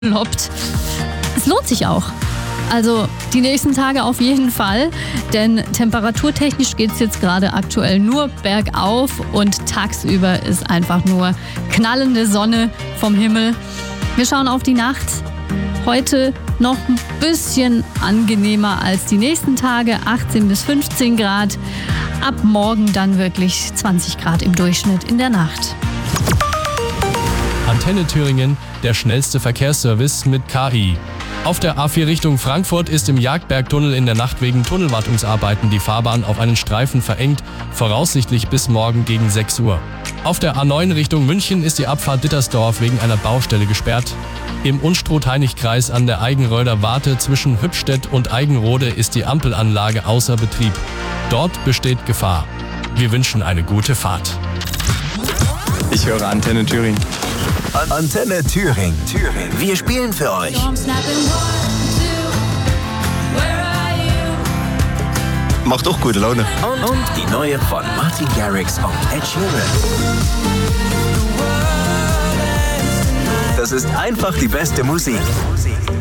loppt. Es lohnt sich auch. Also die nächsten Tage auf jeden Fall, denn temperaturtechnisch geht es jetzt gerade aktuell nur bergauf und tagsüber ist einfach nur knallende Sonne vom Himmel. Wir schauen auf die Nacht. Heute noch ein bisschen angenehmer als die nächsten Tage, 18 bis 15 Grad. Ab morgen dann wirklich 20 Grad im Durchschnitt in der Nacht. Antenne Thüringen, der schnellste Verkehrsservice mit KI. Auf der A4 Richtung Frankfurt ist im Jagdbergtunnel in der Nacht wegen Tunnelwartungsarbeiten die Fahrbahn auf einen Streifen verengt, voraussichtlich bis morgen gegen 6 Uhr. Auf der A9 Richtung München ist die Abfahrt Dittersdorf wegen einer Baustelle gesperrt. Im Unstrut-Hainich-Kreis an der Eigenröder Warte zwischen Hübstedt und Eigenrode ist die Ampelanlage außer Betrieb. Dort besteht Gefahr. Wir wünschen eine gute Fahrt. Ich höre Antenne Thüringen. Antenne Thüringen. Wir spielen für euch. Macht auch gute Laune. Und die neue von Martin Garrix und Ed Sheeran. Das ist einfach die beste Musik.